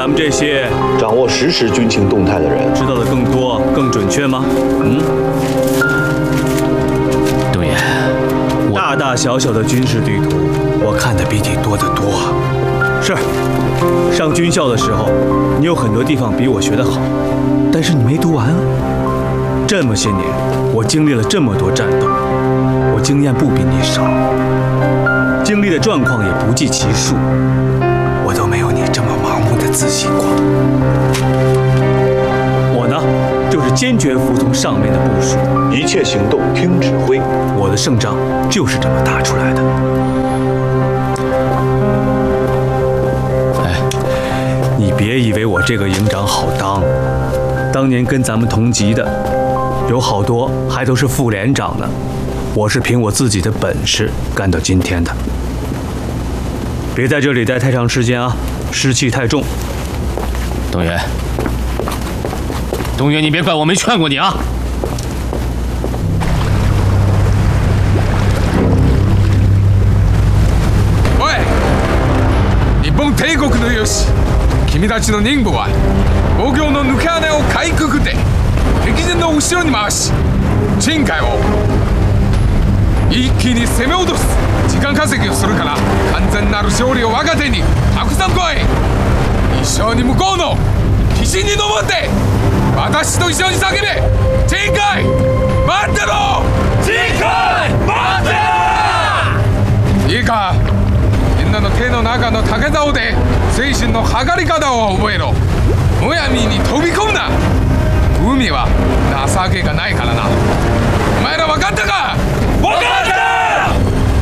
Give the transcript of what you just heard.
咱们这些掌握实时军情动态的人， 知道的更多、更准确吗？ 东爷， 大大小小的军事地图，我看的比你多得多。是，上军校的时候，你有很多地方比我学得好，但是你没读完啊。这么些年，我经历了这么多战斗，我经验不比你少，经历的状况也不计其数，我都没有你这么盲目的自信过。我呢，就是坚决服从上面的部署， 一切行动听指挥。 我的胜仗就是这么打出来的。你别以为我这个营长好当，当年跟咱们同级的，有好多还都是副连长呢。我是凭我自己的本事干到今天的。别在这里待太长时间啊，湿气太重。 东爷，你别怪我没劝过你啊！ おい、日本帝国の勇士。君たちの任務は防御の抜け穴をかいくぐって敵陣の後ろに回し陳海を一気に攻め落とす時間稼ぎをするから完全なる勝利を我が手にたくさん来い。一緒に向こうの岸に登って私と一緒に叫べ。陳海待ってろ。陳海待ってろ。いいか、みんなの手の中の竹竿で精神の測り方を覚えろ。むやみに飛び込むな。海は情けがないからな。お前ら分かったか。